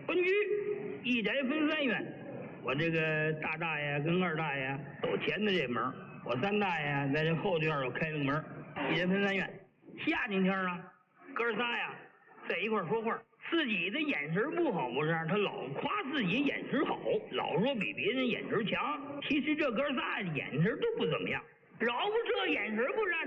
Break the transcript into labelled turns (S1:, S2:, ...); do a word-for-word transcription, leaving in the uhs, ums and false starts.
S1: 分居，一宅分三院。我这个大大爷跟二大爷走前的这门，我三大爷在这后院又开了个门，一人分三院。夏天天啊，哥仨呀在一块说话，自己的眼神不好不是？他老夸自己眼神好，老说比别人眼神强。其实这哥仨眼神都不怎么样，饶不这眼神不让